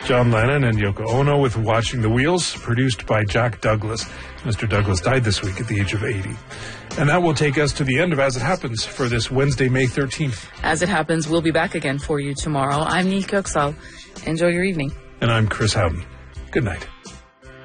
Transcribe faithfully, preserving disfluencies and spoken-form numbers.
John Lennon and Yoko Ono with Watching the Wheels, produced by Jack Douglas. Mister Douglas died this week at the age of eighty. And that will take us to the end of As It Happens for this Wednesday, May thirteenth. As It Happens, we'll be back again for you tomorrow. I'm Nick Oxal. Enjoy your evening. And I'm Chris Howden. Good night.